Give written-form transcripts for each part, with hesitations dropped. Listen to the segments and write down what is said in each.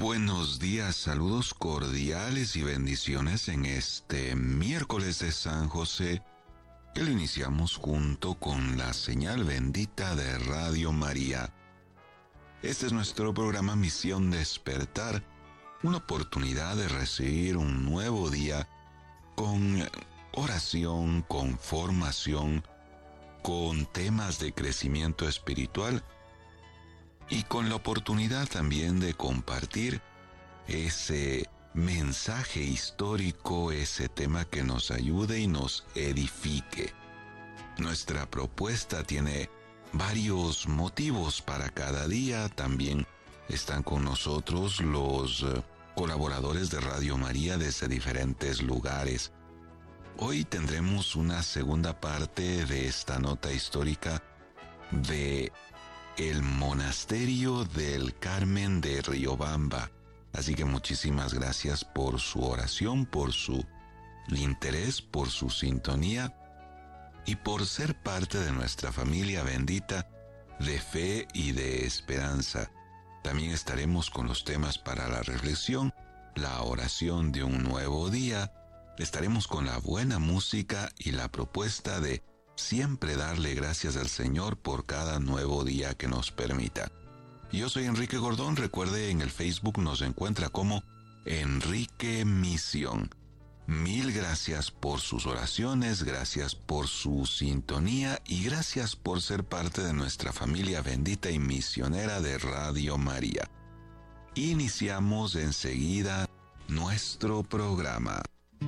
Buenos días, saludos cordiales y bendiciones en este miércoles de San José, que lo iniciamos junto con la señal bendita de Radio María. Este es nuestro programa Misión Despertar, una oportunidad de recibir un nuevo día con oración, con formación, con temas de crecimiento espiritual y con la oportunidad también de compartir ese mensaje histórico, ese tema que nos ayude y nos edifique. Nuestra propuesta tiene varios motivos para cada día. También están con nosotros los colaboradores de Radio María desde diferentes lugares. Hoy tendremos una segunda parte de esta nota histórica de el Monasterio del Carmen de Riobamba. Así que muchísimas gracias por su oración, por su interés, por su sintonía y por ser parte de nuestra familia bendita de fe y de esperanza. También estaremos con los temas para la reflexión, la oración de un nuevo día. Estaremos con la buena música y la propuesta de siempre darle gracias al Señor por cada nuevo día que nos permita. Yo soy Enrique Gordón. Recuerde, en el Facebook nos encuentra como Enrique Misión. Mil gracias por sus oraciones, gracias por su sintonía y gracias por ser parte de nuestra familia bendita y misionera de Radio María. Iniciamos enseguida nuestro programa.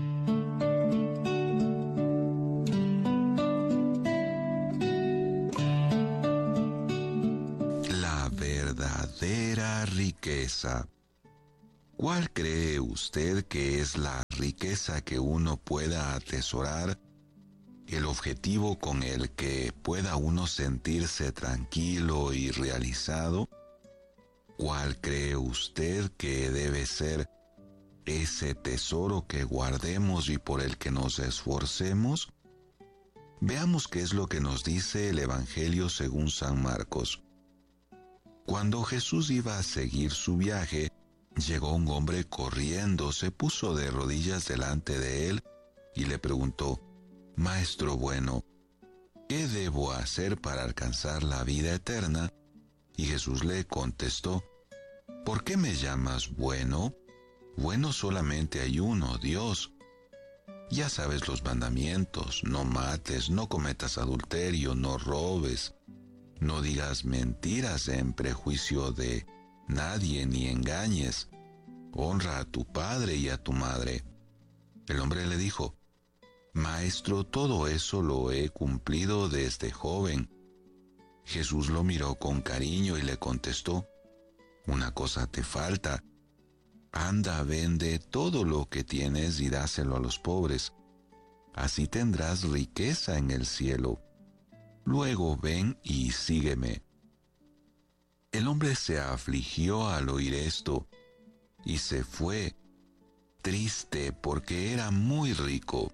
Verdadera riqueza. ¿Cuál cree usted que es la riqueza que uno pueda atesorar? El objetivo con el que pueda uno sentirse tranquilo y realizado. ¿Cuál cree usted que debe ser ese tesoro que guardemos y por el que nos esforcemos? Veamos qué es lo que nos dice el Evangelio según San Marcos. Cuando Jesús iba a seguir su viaje, llegó un hombre corriendo, se puso de rodillas delante de él y le preguntó: Maestro bueno, ¿qué debo hacer para alcanzar la vida eterna? Y Jesús le contestó: ¿Por qué me llamas bueno? Bueno solamente hay uno, Dios. Ya sabes los mandamientos: no mates, no cometas adulterio, no robes, no digas mentiras en prejuicio de nadie ni engañes. Honra a tu padre y a tu madre. El hombre le dijo: Maestro, todo eso lo he cumplido desde joven. Jesús lo miró con cariño y le contestó: Una cosa te falta. Anda, vende todo lo que tienes y dáselo a los pobres. Así tendrás riqueza en el cielo. Luego ven y sígueme. El hombre se afligió al oír esto y se fue, triste porque era muy rico.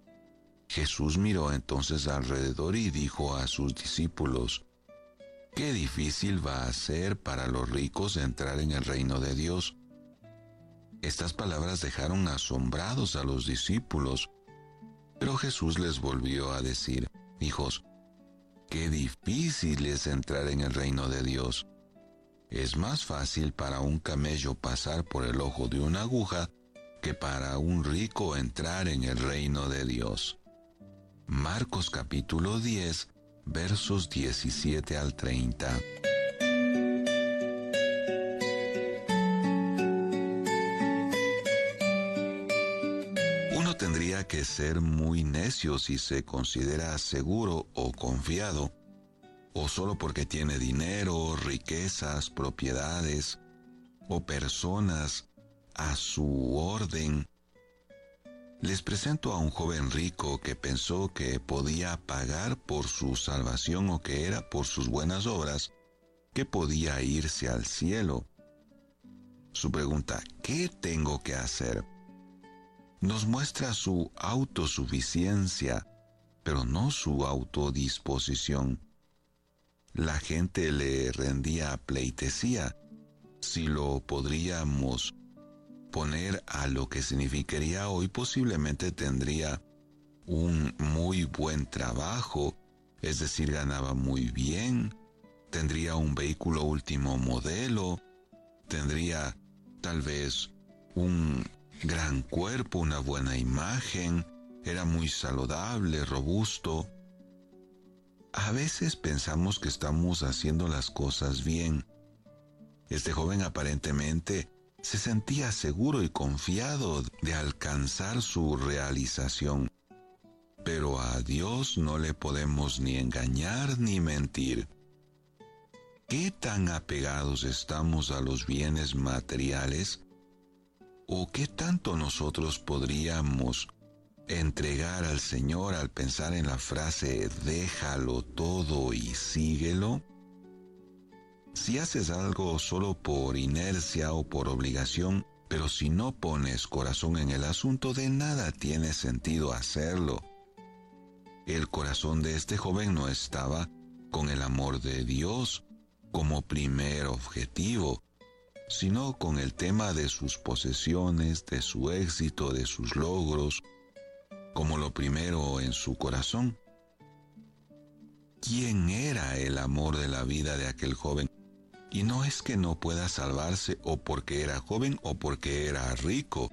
Jesús miró entonces alrededor y dijo a sus discípulos: Qué difícil va a ser para los ricos entrar en el reino de Dios. Estas palabras dejaron asombrados a los discípulos, pero Jesús les volvió a decir: Hijos, qué difícil es entrar en el reino de Dios. Es más fácil para un camello pasar por el ojo de una aguja que para un rico entrar en el reino de Dios. Marcos capítulo 10, versos 17 al 30. Uno tendría que ser muy necio si se considera seguro o confiado, o solo porque tiene dinero, riquezas, propiedades o personas a su orden. Les presento a un joven rico que pensó que podía pagar por su salvación o que era por sus buenas obras que podía irse al cielo. Su pregunta, ¿qué tengo que hacer?, nos muestra su autosuficiencia, pero no su autodisposición. La gente le rendía pleitesía, Si lo podríamos poner a lo que significaría hoy, posiblemente tendría un muy buen trabajo, es decir, ganaba muy bien, tendría un vehículo último modelo, tendría tal vez un gran cuerpo, una buena imagen, era muy saludable, robusto. A veces pensamos que estamos haciendo las cosas bien. Este joven aparentemente se sentía seguro y confiado de alcanzar su realización. Pero a Dios no le podemos ni engañar ni mentir. ¿Qué tan apegados estamos a los bienes materiales? ¿O qué tanto nosotros podríamos entregar al Señor al pensar en la frase déjalo todo y síguelo? Si haces algo solo por inercia o por obligación, pero si no pones corazón en el asunto, de nada tiene sentido hacerlo. El corazón de este joven no estaba con el amor de Dios como primer objetivo, sino con el tema de sus posesiones, de su éxito, de sus logros, como lo primero en su corazón. ¿Quién era el amor de la vida de aquel joven? Y no es que no pueda salvarse o porque era joven o porque era rico.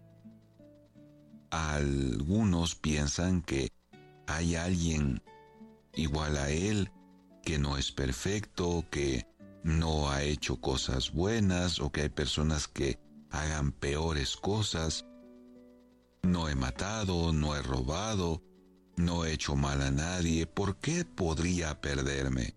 Algunos piensan que hay alguien igual a él que no es perfecto, que no ha hecho cosas buenas o que hay personas que hagan peores cosas. No he matado, no he robado, no he hecho mal a nadie. ¿Por qué podría perderme?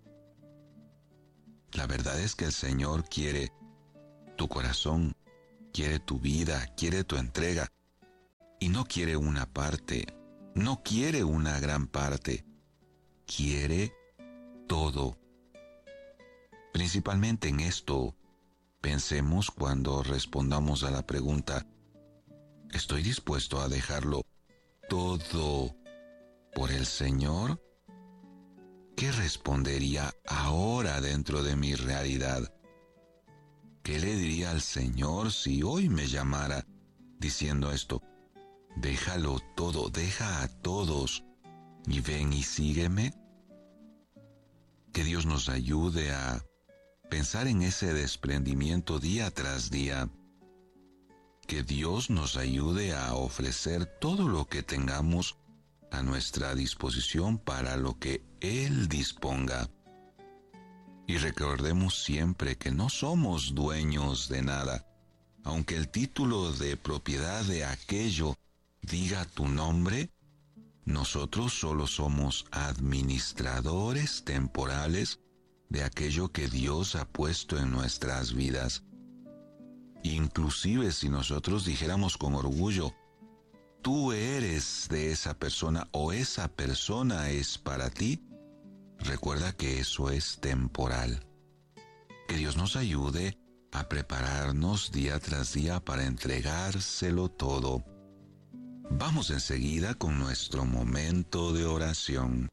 La verdad es que el Señor quiere tu corazón, quiere tu vida, quiere tu entrega y no quiere una parte, no quiere una gran parte, quiere todo. Principalmente en esto pensemos cuando respondamos a la pregunta, ¿estoy dispuesto a dejarlo todo por el Señor? ¿Qué respondería ahora dentro de mi realidad? ¿Qué le diría al Señor si hoy me llamara diciendo esto? Déjalo todo, deja a todos y ven y sígueme. Que Dios nos ayude a pensar en ese desprendimiento día tras día. Que Dios nos ayude a ofrecer todo lo que tengamos a nuestra disposición para lo que Él disponga. Y recordemos siempre que no somos dueños de nada. Aunque el título de propiedad de aquello diga tu nombre, nosotros solo somos administradores temporales de aquello que Dios ha puesto en nuestras vidas. Inclusive si nosotros dijéramos con orgullo, tú eres de esa persona o esa persona es para ti, recuerda que eso es temporal. Que Dios nos ayude a prepararnos día tras día para entregárselo todo. Vamos enseguida con nuestro momento de oración.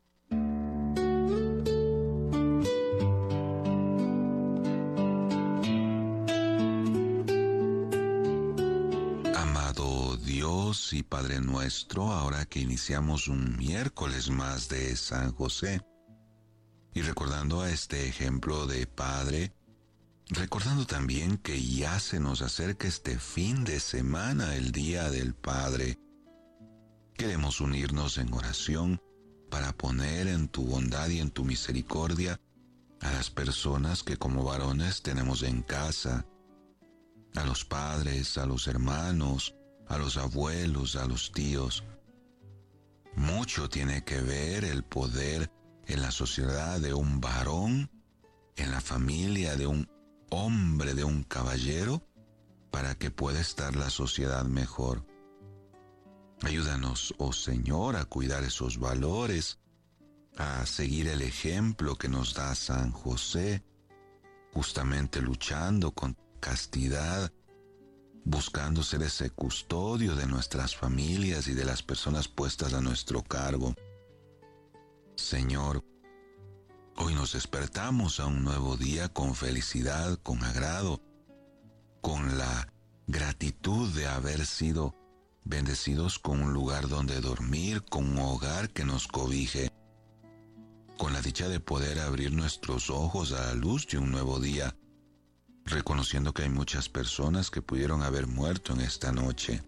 Amado Dios y Padre nuestro, ahora que iniciamos un miércoles más de San José, y recordando a este ejemplo de Padre, recordando también que ya se nos acerca este fin de semana, el Día del Padre, queremos unirnos en oración para poner en tu bondad y en tu misericordia a las personas que como varones tenemos en casa, a los padres, a los hermanos, a los abuelos, a los tíos. Mucho tiene que ver el poder en la sociedad de un varón, en la familia de un hombre, de un caballero, para que pueda estar la sociedad mejor. Ayúdanos, oh Señor, a cuidar esos valores, a seguir el ejemplo que nos da San José, justamente luchando con castidad, buscando ser ese custodio de nuestras familias y de las personas puestas a nuestro cargo. Señor, hoy nos despertamos a un nuevo día con felicidad, con agrado, gratitud de haber sido bendecidos con un lugar donde dormir, con un hogar que nos cobije, con la dicha de poder abrir nuestros ojos a la luz de un nuevo día, reconociendo que hay muchas personas que pudieron haber muerto en esta noche.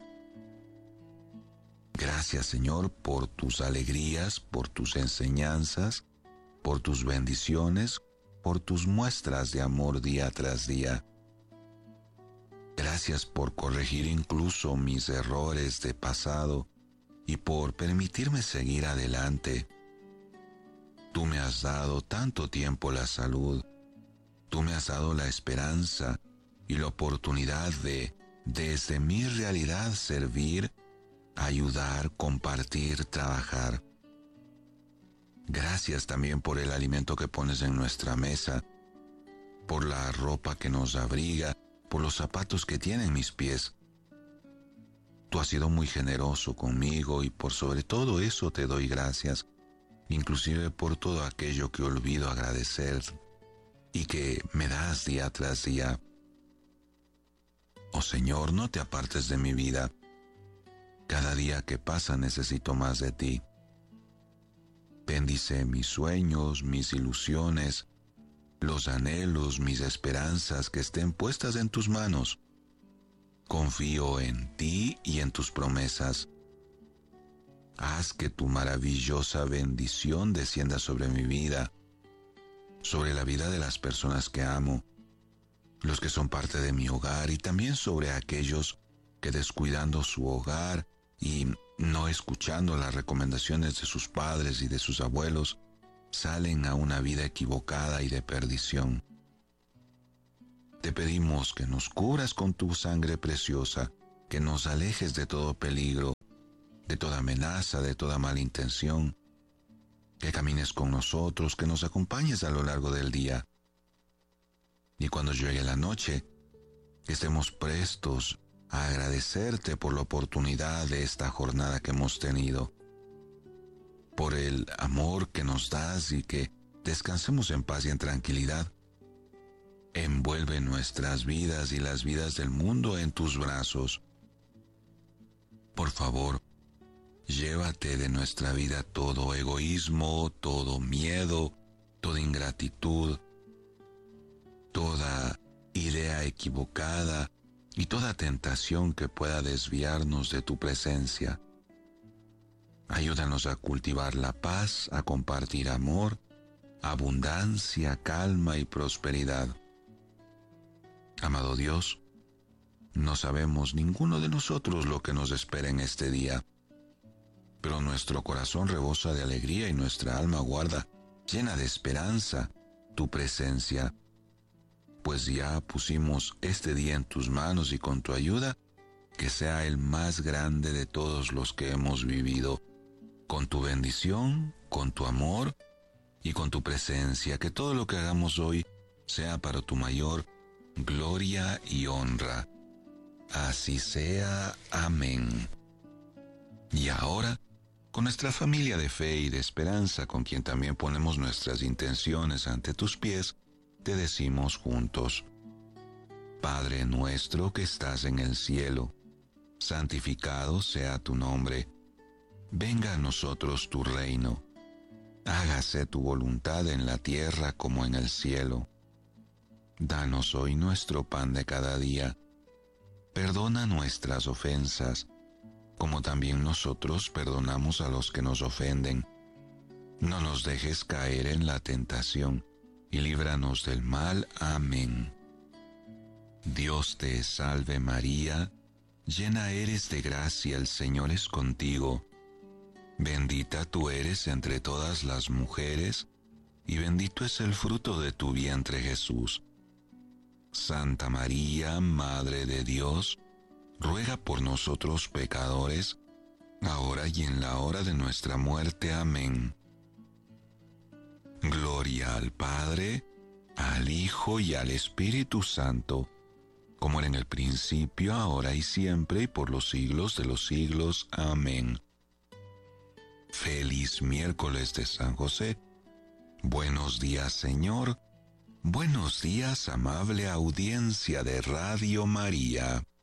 Gracias, Señor, por tus alegrías, por tus enseñanzas, por tus bendiciones, por tus muestras de amor día tras día. Gracias por corregir incluso mis errores de pasado y por permitirme seguir adelante. Tú me has dado tanto tiempo la salud, tú me has dado la esperanza y la oportunidad de, desde mi realidad, servir, ayudar, compartir, trabajar. Gracias también por el alimento que pones en nuestra mesa, por la ropa que nos abriga, por los zapatos que tienen mis pies. Tú has sido muy generoso conmigo y por sobre todo eso te doy gracias, inclusive por todo aquello que olvido agradecer y que me das día tras día. Oh Señor, no te apartes de mi vida. Cada día que pasa necesito más de ti. Bendice mis sueños, mis ilusiones, los anhelos, mis esperanzas que estén puestas en tus manos. Confío en ti y en tus promesas. Haz que tu maravillosa bendición descienda sobre mi vida, sobre la vida de las personas que amo, los que son parte de mi hogar y también sobre aquellos que descuidando su hogar y no escuchando las recomendaciones de sus padres y de sus abuelos, salen a una vida equivocada y de perdición. Te pedimos que nos cubras con tu sangre preciosa, que nos alejes de todo peligro, de toda amenaza, de toda mala intención, que camines con nosotros, que nos acompañes a lo largo del día. Y cuando llegue la noche, que estemos prestos a agradecerte por la oportunidad de esta jornada que hemos tenido, por el amor que nos das y que descansemos en paz y en tranquilidad. Envuelve nuestras vidas y las vidas del mundo en tus brazos. Por favor, llévate de nuestra vida todo egoísmo, todo miedo, toda ingratitud, toda idea equivocada y toda tentación que pueda desviarnos de tu presencia. Ayúdanos a cultivar la paz, a compartir amor, abundancia, calma y prosperidad. Amado Dios, no sabemos ninguno de nosotros lo que nos espera en este día, pero nuestro corazón rebosa de alegría y nuestra alma guarda, llena de esperanza, tu presencia, pues ya pusimos este día en tus manos y con tu ayuda, que sea el más grande de todos los que hemos vivido, con tu bendición, con tu amor y con tu presencia, que todo lo que hagamos hoy sea para tu mayor gloria y honra. Así sea. Amén. Y ahora, con nuestra familia de fe y de esperanza, con quien también ponemos nuestras intenciones ante tus pies, te decimos juntos: Padre nuestro que estás en el cielo, santificado sea tu nombre. Venga a nosotros tu reino. Hágase tu voluntad en la tierra como en el cielo. Danos hoy nuestro pan de cada día. Perdona nuestras ofensas, como también nosotros perdonamos a los que nos ofenden. No nos dejes caer en la tentación, y líbranos del mal. Amén. Dios te salve María, llena eres de gracia, el Señor es contigo. Bendita tú eres entre todas las mujeres, y bendito es el fruto de tu vientre Jesús. Santa María, Madre de Dios, ruega por nosotros pecadores, ahora y en la hora de nuestra muerte. Amén. Gloria al Padre, al Hijo y al Espíritu Santo, como era en el principio, ahora y siempre, y por los siglos de los siglos. Amén. Feliz miércoles de San José. Buenos días, Señor. Buenos días, amable audiencia de Radio María.